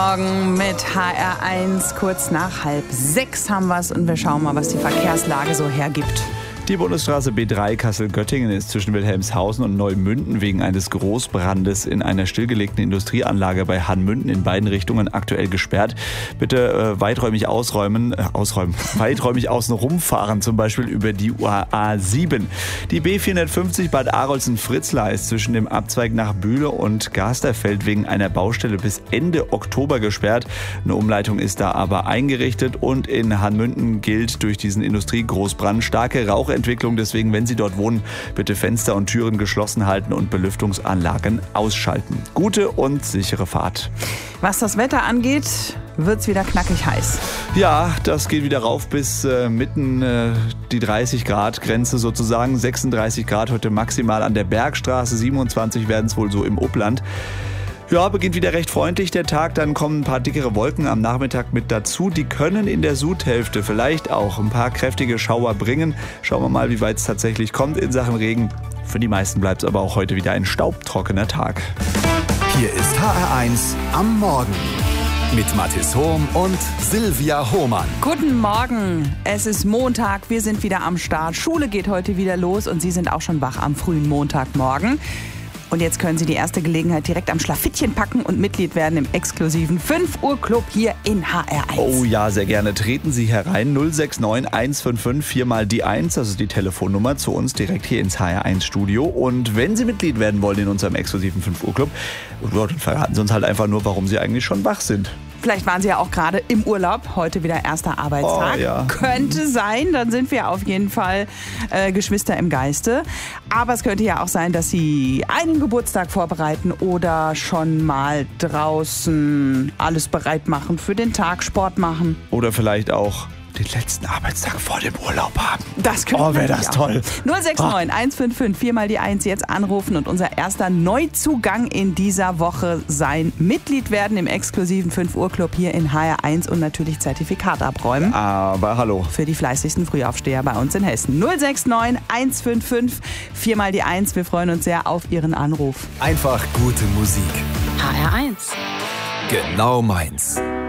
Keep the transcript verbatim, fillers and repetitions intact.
Morgen mit H R eins, kurz nach halb sechs haben wir es und wir schauen mal, was die Verkehrslage so hergibt. Die Bundesstraße B drei Kassel-Göttingen ist zwischen Wilhelmshausen und Neumünden wegen eines Großbrandes in einer stillgelegten Industrieanlage bei Hannmünden in beiden Richtungen aktuell gesperrt. Bitte äh, weiträumig ausräumen, äh, ausräumen, weiträumig außen rumfahren, zum Beispiel über die A sieben. Die B vierhundertfünfzig Bad Arolsen-Fritzlar ist zwischen dem Abzweig nach Bühle und Gasterfeld wegen einer Baustelle bis Ende Oktober gesperrt. Eine Umleitung ist da aber eingerichtet und in Hannmünden gilt durch diesen Industriegroßbrand starke Rauchentwicklung. Deswegen, wenn Sie dort wohnen, bitte Fenster und Türen geschlossen halten und Belüftungsanlagen ausschalten. Gute und sichere Fahrt. Was das Wetter angeht, wird's wieder knackig heiß. Ja, das geht wieder rauf bis äh, mitten äh, die dreißig Grad Grenze sozusagen. sechsunddreißig Grad heute maximal an der Bergstraße, siebenundzwanzig werden es wohl so im Upland. Ja, beginnt wieder recht freundlich der Tag, dann kommen ein paar dickere Wolken am Nachmittag mit dazu. Die können in der Südhälfte vielleicht auch ein paar kräftige Schauer bringen. Schauen wir mal, wie weit es tatsächlich kommt in Sachen Regen. Für die meisten bleibt es aber auch heute wieder ein staubtrockener Tag. Hier ist H R eins am Morgen mit Mathis Hohm und Silvia Hohmann. Guten Morgen, es ist Montag, wir sind wieder am Start. Schule geht heute wieder los und Sie sind auch schon wach am frühen Montagmorgen. Und jetzt können Sie die erste Gelegenheit direkt am Schlafittchen packen und Mitglied werden im exklusiven fünf Uhr Club hier in H R eins. Oh ja, sehr gerne. Treten Sie herein. null sechs neun eins fünf fünf vier mal die eins. Das ist die Telefonnummer zu uns direkt hier ins H R eins Studio. Und wenn Sie Mitglied werden wollen in unserem exklusiven fünf Uhr Club, dann verraten Sie uns halt einfach nur, warum Sie eigentlich schon wach sind. Vielleicht waren Sie ja auch gerade im Urlaub, heute wieder erster Arbeitstag. Oh, ja. Könnte sein, dann sind wir auf jeden Fall äh, Geschwister im Geiste. Aber es könnte ja auch sein, dass Sie einen Geburtstag vorbereiten oder schon mal draußen alles bereit machen für den Tag, Sport machen. Oder vielleicht auch den letzten Arbeitstag vor dem Urlaub haben. Das könnte Oh, wäre das auch. toll. null sechs neun eins fünf fünf vier mal die eins jetzt anrufen und unser erster Neuzugang in dieser Woche sein. Mitglied werden im exklusiven fünf Uhr Club hier in H R eins und natürlich Zertifikat abräumen. Aber hallo. Für die fleißigsten Frühaufsteher bei uns in Hessen. null sechs neun eins fünf fünf vier mal die eins. Wir freuen uns sehr auf Ihren Anruf. Einfach gute Musik. H R eins. Genau meins.